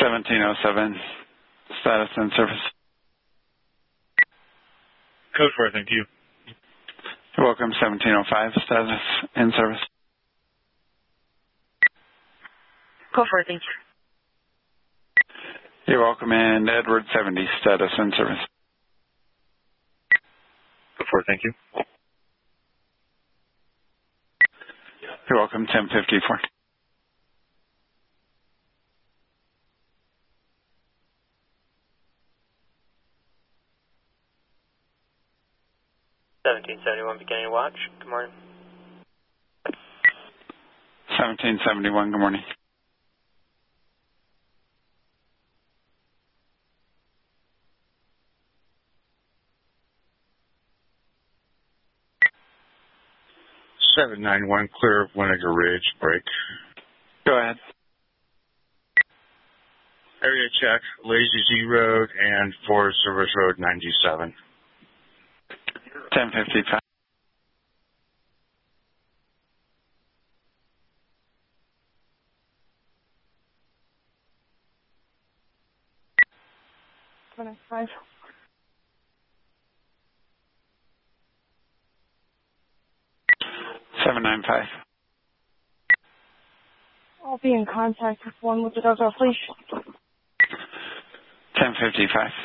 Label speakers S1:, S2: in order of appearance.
S1: 1707, status in service.
S2: Code 4, thank you.
S1: You're welcome, 1705, status in service.
S3: Code 4, thank you.
S1: You're welcome, and Edward 70, status in service.
S2: Code 4, thank you.
S1: You're welcome, 1054.
S4: Beginning watch. Good morning.
S1: 1771, good morning.
S2: Seven nine one, clear of Winnegar Ridge, break.
S1: Go ahead.
S2: Area check, Lazy Z Road and Forest Service Road 97.
S1: 1055.
S3: Five.
S1: 795.
S3: I'll be in contact with one with the dog, please.
S1: 1055.